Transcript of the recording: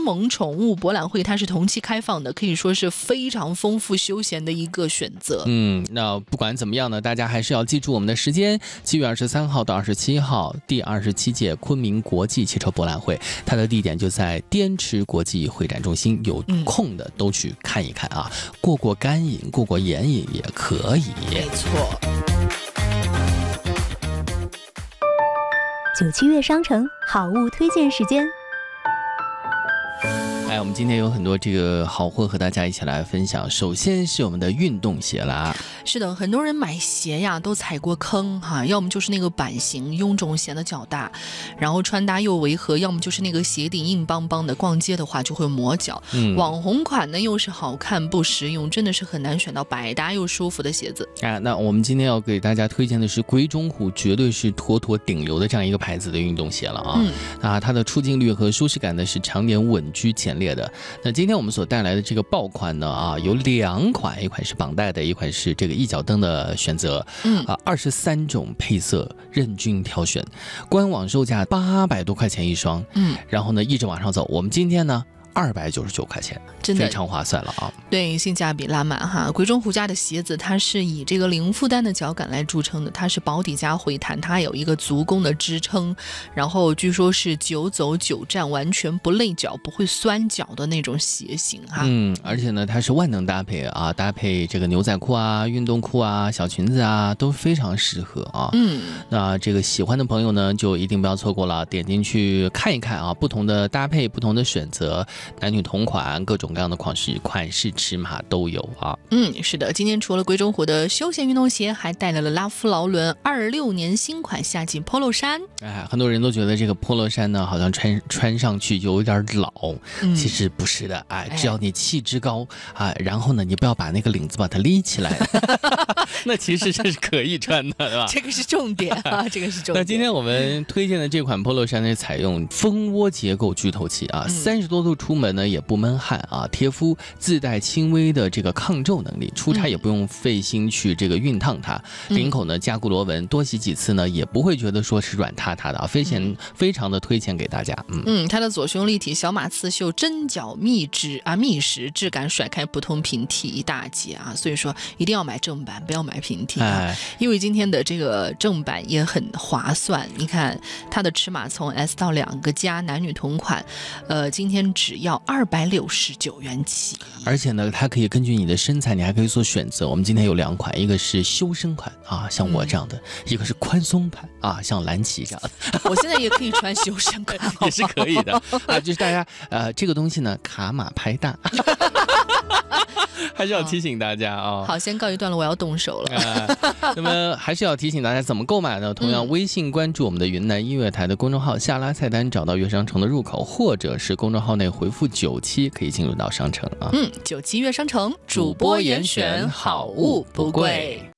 萌宠物博览会它是同期开放的，可以说是非常丰富休闲的一个选择。 那不管怎么样呢，大家还是要记住我们的时间，7月23号到27号，第27届昆明国际汽车博览会，它的地点就在滇池国际会展中心，有空的都去看一看啊，过干瘾，过眼瘾也可以。 没错。 97月商城好物推荐时间。 我们今天有很多这个好货和大家一起来分享。首先是我们的运动鞋啦。 是的，很多人买鞋呀都踩过坑哈，要么就是那个版型臃肿显得较大，然后穿搭又违和，要么就是那个鞋底硬邦邦的，逛街的话就会磨脚。网红款呢又是好看不实用，真的是很难选到百搭又舒服的鞋子。 那我们今天要给大家推荐的是龟中虎，绝对是妥顶流的这样一个牌子的运动鞋了啊。它的出镜率和舒适感呢是常年稳居前列的。那今天我们所带来的这个爆款呢有2款，一款是绑带的，一款是这个一脚蹬的选择，23种配色任君挑选，官网售价800多块钱一双，然后呢一直往上走，我们今天呢299块钱，真的非常划算了啊！ 对，性价比拉满哈。龟中虎家的鞋子，它是以这个零负担的脚感来著称的，它是保底加回弹，它有一个足弓的支撑，然后据说是9走9站，完全不累脚，不会酸脚的那种鞋型哈。 而且呢，它是万能搭配啊，搭配这个牛仔裤啊、运动裤啊、小裙子啊，都非常适合啊。那这个喜欢的朋友呢，就一定不要错过了，点进去看一看啊，不同的搭配，不同的选择。男女同款，各种各样的款式尺码都有啊。 是的，今天除了龟中虎的休闲运动鞋，还带来了拉夫劳伦26年新款夏季 Polo 衫。 很多人都觉得这个 Polo 衫呢，好像穿上去有点老，其实不是的，只要你气质高然后呢，你不要把那个领子把它立起来，那其实这是可以穿的，对吧？ 这个是重点啊，这个是重点。 那今天我们推荐的这款 Polo 衫呢，采用蜂窝结构聚透气30多度出门呢也不闷汗贴肤自带轻微的这个抗皱能力，出差也不用费心去这个熨烫它，领口呢加固螺纹，多洗几次呢也不会觉得说是软塌塌的非常的推荐给大家。 它的左胸立体小马刺绣针脚密实，质感甩开普通平替一大截所以说一定要买正版，不要买平替因为今天的这个正版也很划算。你看它的尺码从 S 到2个加，男女同款，今天只要269元起， 而且呢，它可以根据你的身材，你还可以做选择。我们今天有2款，一个是修身款像我这样的，一个是宽松款像蓝旗这样的。 我现在也可以穿修身款， 也是可以的就是大家这个东西呢，卡码拍大。还是要提醒大家好，先告一段落，我要动手了。 那么还是要提醒大家怎么购买呢？同样，微信关注我们的云南音乐台的公众号，下拉菜单找到乐商城的入口，或者是公众号内回复97可以进入到商城97 乐商城主播严选，好物不贵。